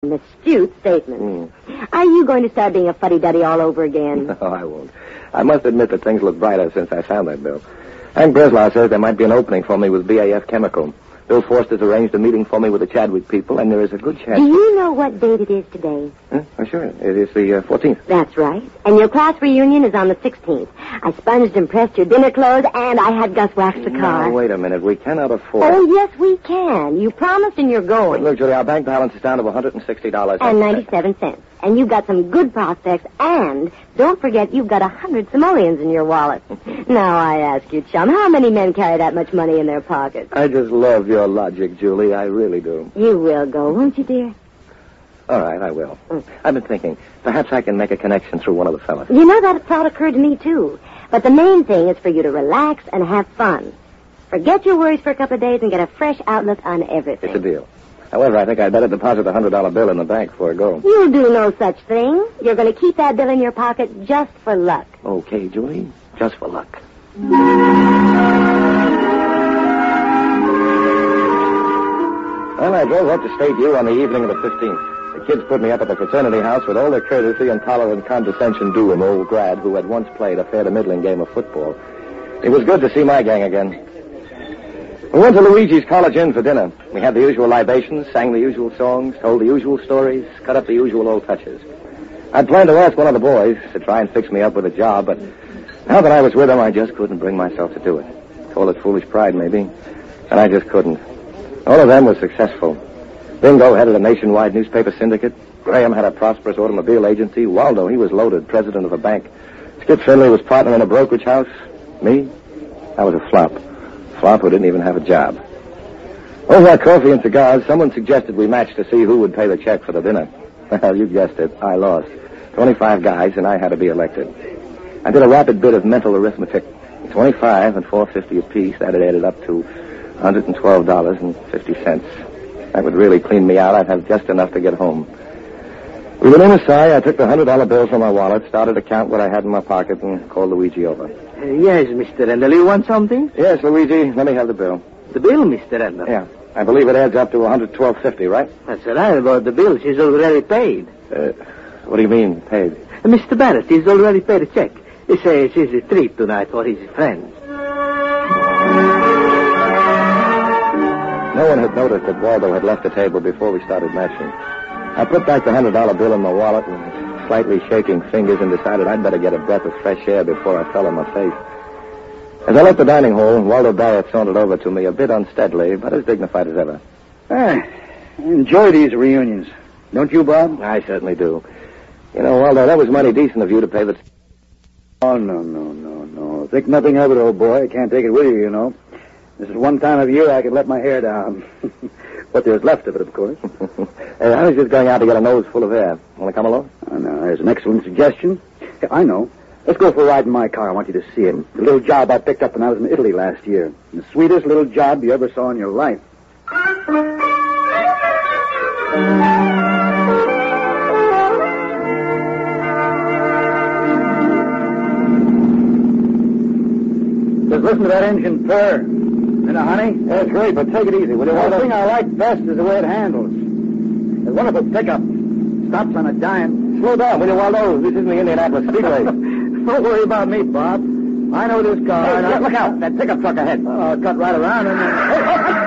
An astute statement. Are you going to start being a fuddy-duddy all over again? No, I won't. I must admit that things look brighter since I found that bill. Hank Breslau says there might be an opening for me with BAF Chemical. Bill Forster's arranged a meeting for me with the Chadwick people, and there is a good chance... Do you know what date it is today? Oh, sure. It is the 14th. That's right. And your class reunion is on the 16th. I sponged and pressed your dinner clothes, and I had Gus wax the car. No, wait a minute. We cannot afford... Oh, yes, we can. You promised, and you're going. Look, Julie, our bank balance is down to $160. And 97 cents. And you've got some good prospects, and don't forget you've got 100 simoleons in your wallet. Now, I ask you, chum, how many men carry that much money in their pockets? I just love your logic, Julie. I really do. You will go, won't you, dear? All right, I will. I've been thinking, perhaps I can make a connection through one of the fellas. You know, that thought occurred to me, too. But the main thing is for you to relax and have fun. Forget your worries for a couple of days and get a fresh outlook on everything. It's a deal. However, I think I'd better deposit the $100 bill in the bank before I go. You'll do no such thing. You're going to keep that bill in your pocket just for luck. Okay, Julie, just for luck. Well, I drove up to State U on the evening of the 15th. The kids put me up at the fraternity house with all the courtesy and tolerant condescension due an old grad who had once played a fair to middling game of football. It was good to see my gang again. We went to Luigi's College Inn for dinner. We had the usual libations, sang the usual songs, told the usual stories, cut up the usual old touches. I'd planned to ask one of the boys to try and fix me up with a job, but now that I was with him, I just couldn't bring myself to do it. Call it foolish pride, maybe. And I just couldn't. All of them were successful. Bingo headed a nationwide newspaper syndicate. Graham had a prosperous automobile agency. Waldo, he was loaded, president of a bank. Skip Finley was partner in a brokerage house. Me? I was a flop. Flop who didn't even have a job. Over our coffee and cigars, someone suggested we match to see who would pay the check for the dinner. Well, you guessed it. I lost. 25 guys, and I had to be elected. I did a rapid bit of mental arithmetic. 25 and $4.50 apiece, that had added up to $112.50. That would really clean me out. I'd have just enough to get home. With an inner sigh, I took the $100 bill from my wallet, started to count what I had in my pocket, and called Luigi over. Yes, Mr. Rendell. You want something? Yes, Luigi. Let me have the bill. The bill, Mr. Rendell? Yeah. I believe it adds up to $112.50, right? That's right, but the bill, she's already paid. What do you mean, paid? Mr. Barrett, he's already paid a check. He says it's a treat tonight for his friends. No one had noticed that Waldo had left the table before we started matching. I put back the $100 bill in my wallet with slightly shaking fingers and decided I'd better get a breath of fresh air before I fell on my face. As I left the dining hall, Waldo Barrett sauntered over to me a bit unsteadily, but as dignified as ever. I enjoy these reunions. Don't you, Bob? I certainly do. You know, Waldo, that was mighty decent of you to pay the... Oh, no. Think nothing of it, old boy. I can't take it with you, you know. This is one time of year I could let my hair down. What there's left of it, of course. Hey, I was just going out to get a nose full of air. Want to come along? Oh, no, there's an excellent suggestion. Yeah, I know. Let's go for a ride in my car. I want you to see it. The little job I picked up when I was in Italy last year. The sweetest little job you ever saw in your life. Just listen to that engine purr. Honey? That's great, but take it easy. Will you, The thing I like best is the way it handles. It's a wonderful pickup. Stops on a dime. Slow down, will you, Waldo? This isn't the Indianapolis Speedway. Don't worry about me, Bob. I know this car. Hey, look out. That pickup truck ahead. I'll cut right around and...